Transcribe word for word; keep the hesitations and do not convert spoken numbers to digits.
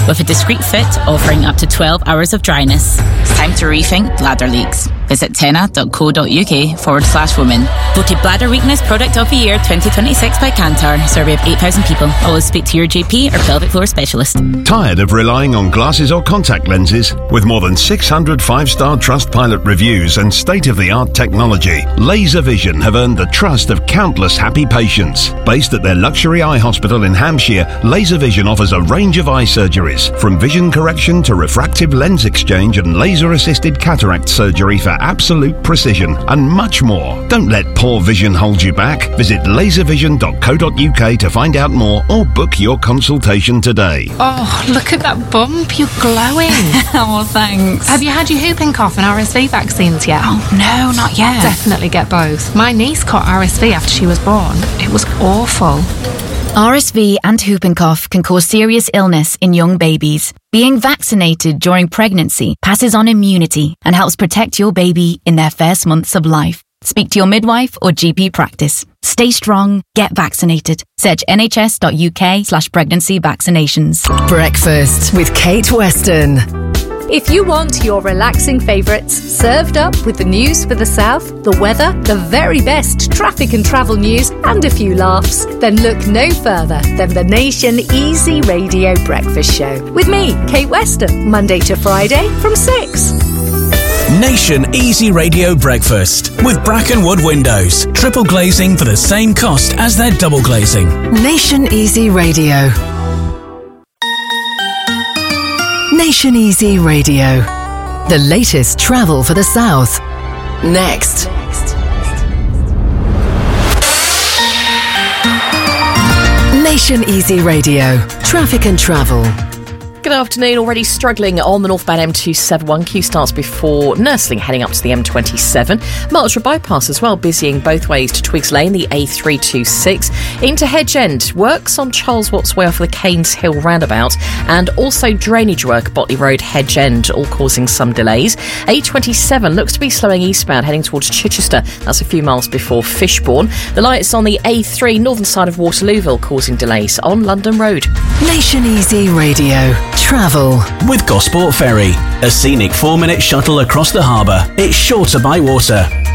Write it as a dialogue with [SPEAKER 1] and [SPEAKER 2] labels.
[SPEAKER 1] with a discreet fit offering up to twelve hours of dryness. It's time to rethink bladder leaks. Visit tenna.co.uk forward slash women. Voted Bladder Weakness Product of the Year twenty twenty-six by Kantar. Survey of eight thousand people. Always speak to your G P or pelvic floor specialist.
[SPEAKER 2] Tired of relying on glasses or contact lenses? With more than six hundred five-star Trustpilot reviews and state-of-the-art technology, Laser Vision have earned the trust of countless happy patients. Based at their luxury eye hospital in Hampshire, Laser Vision offers a range of eye surgeries, from vision correction to refractive lens exchange and laser-assisted cataract surgery for absolute precision, and much more. Don't let poor vision hold you back. Visit laser vision dot co dot uk to find out more or book your consultation today.
[SPEAKER 3] Oh, look at that bump. You're glowing.
[SPEAKER 1] Oh, thanks.
[SPEAKER 3] Have you had your whooping cough and R S V vaccines yet?
[SPEAKER 1] Oh, no, not yet.
[SPEAKER 3] Definitely get both. My niece caught R S V after she was born. It was awful.
[SPEAKER 4] R S V and whooping cough can cause serious illness in young babies. Being vaccinated during pregnancy passes on immunity and helps protect your baby in their first months of life. Speak to your midwife or G P practice. Stay strong, get vaccinated. Search nhs.uk slash pregnancy vaccinations.
[SPEAKER 5] Breakfast with Kate Weston.
[SPEAKER 6] If you want your relaxing favourites served up with the news for the south, the weather, the very best traffic and travel news, and a few laughs, then look no further than the Nation Easy Radio Breakfast Show. With me, Kate Weston, Monday to Friday from six.
[SPEAKER 7] Nation Easy Radio Breakfast with Brackenwood Windows. Triple glazing for the same cost as their double glazing.
[SPEAKER 5] Nation Easy Radio. Nation Easy Radio. The latest travel for the south. Next. Nation Easy Radio. Traffic and travel.
[SPEAKER 8] Good afternoon. Already struggling on the northbound M two seventy-one. Queue starts before Nursling, heading up to the M twenty-seven. Marlborough Bypass as well, busying both ways to Twigs Lane, the A three twenty-six. Into Hedge End, works on Charles Watts Way off the Cairns Hill roundabout, and also drainage work, Botley Road, Hedge End, all causing some delays. A twenty-seven looks to be slowing eastbound, heading towards Chichester. That's a few miles before Fishbourne. The lights on the A three, northern side of Waterlooville, causing delays on London Road.
[SPEAKER 5] Nation Easy Radio. Travel
[SPEAKER 7] with Gosport Ferry, a scenic four-minute shuttle across the harbour. It's shorter by water.